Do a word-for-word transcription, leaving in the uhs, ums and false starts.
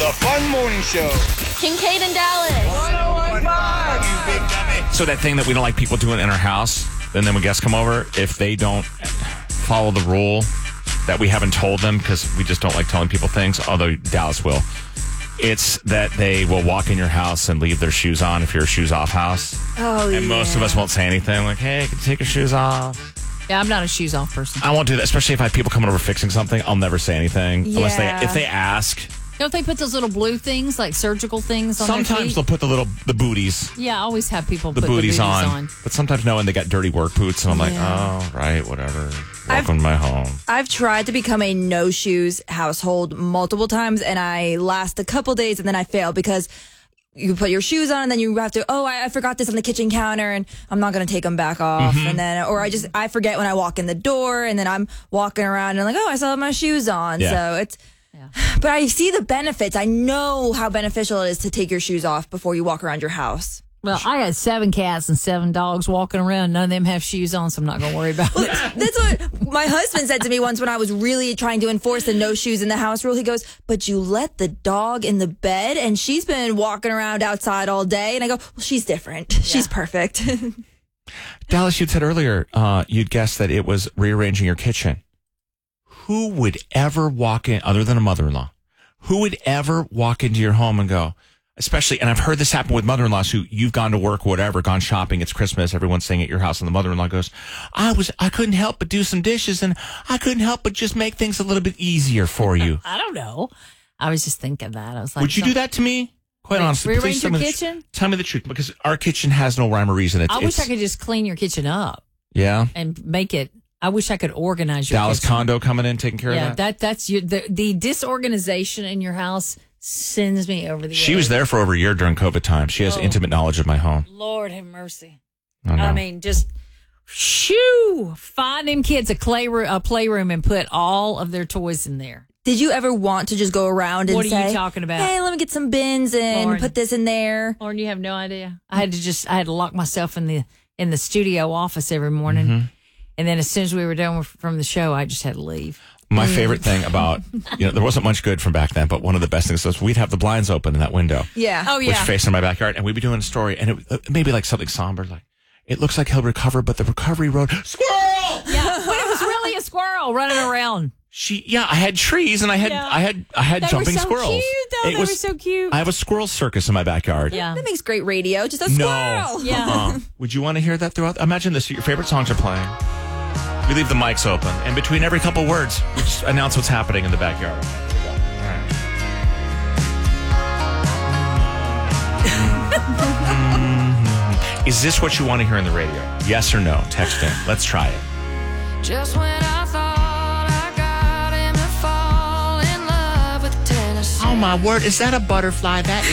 The Fun Morning Show. Kincaid and Dallas. one oh one point five. So that thing that we don't like people doing in our house, and then when guests come over, if they don't follow the rule that we haven't told them, because we just don't like telling people things, although Dallas will, it's that they will walk in your house and leave their shoes on if you're a shoes off house. Oh, And yeah. most of us won't say anything like, hey, can you take your shoes off? Yeah, I'm not a shoes off person. I won't do that, especially if I have people coming over fixing something. I'll never say anything unless Yeah. they if they ask. Don't they put those little blue things, like surgical things on their Sometimes feet? they'll put the little the booties. Yeah, I always have people The put booties, the booties on. on. But sometimes no, and they got dirty work boots, and I'm like, Yeah. oh, right, whatever. Welcome I've- to my home. I've tried to become a no shoes household multiple times, and I last a couple days, and then I fail because you put your shoes on, and then you have to. Oh, I, I forgot this on the kitchen counter, and I'm not going to take them back off. Mm-hmm. And then, or I just I forget when I walk in the door, and then I'm walking around and I'm like, oh, I still have my shoes on. Yeah. So it's. But I see the benefits. I know how beneficial it is to take your shoes off before you walk around your house. Well, I got seven cats and seven dogs walking around. None of them have shoes on, so I'm not going to worry about it. That's what my husband said to me once when I was really trying to enforce the no shoes in the house rule. He goes, but you let the dog in the bed and she's been walking around outside all day. And I go, well, she's different. She's perfect. Dallas, you'd said earlier uh, you'd guessed that it was rearranging your kitchen. Who would ever walk in, other than a mother-in-law, who would ever walk into your home and go, especially, and I've heard this happen with mother-in-laws who you've gone to work, whatever, gone shopping, it's Christmas, everyone's staying at your house, and the mother-in-law goes, I was, I couldn't help but do some dishes, and I couldn't help but just make things a little bit easier for you. I don't know. I was just thinking that. I was like, Would you do that to me? Quite Wait, honestly, rearrange please tell your me, kitchen? The, tr- tell me the truth, because our kitchen has no rhyme or reason. It's, I wish it's, I could just clean your kitchen up Yeah. and make it. I wish I could organize your Dallas kitchen. condo coming in, taking care Yeah, of that. that that's your, the the disorganization in your house sends me over the She edge. was there for over a year during COVID time. She has Oh. intimate knowledge of my home. Lord have mercy. I know. I mean, just shoo, find them kids a playroom, a playroom, and put all of their toys in there. Did you ever want to just go around and What are say, you talking about? hey, let me get some bins and Lauren. put this in there? Lauren, you have no idea. I had to just, I had to lock myself in the in the studio office every morning, Mm-hmm. and then as soon as we were done with, from the show, I just had to leave. My favorite thing about, you know, there wasn't much good from back then, but one of the best things was we'd have the blinds open in that window, Yeah. Oh which yeah, faced in my backyard, and we'd be doing a story, and it, it maybe like something somber, like, it looks like he'll recover, but the recovery road, squirrel! yeah. But it was really a squirrel running around. She, yeah, I had trees, and I had, Yeah. I had, I had They jumping were so squirrels. cute, though. It They was- were so cute. I have a squirrel circus in my backyard. yeah, That makes great radio. Just a No. squirrel. yeah. Uh, would you want to hear that throughout? Imagine this: your favorite songs are playing. We leave the mics open, and between every couple words, we just announce what's happening in the backyard. Here we go. All right. Is this what you want to hear in the radio? Yes or no? Text in. Let's try it. Just when I thought I got him to fall in love with Tennessee. Oh my word! Is that a butterfly? That